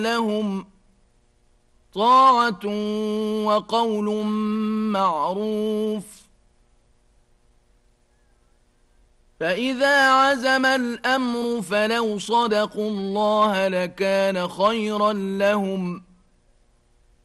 لهم طاعة وقول معروف. فإذا عزم الأمر فلو صدقوا الله لكان خيرا لهم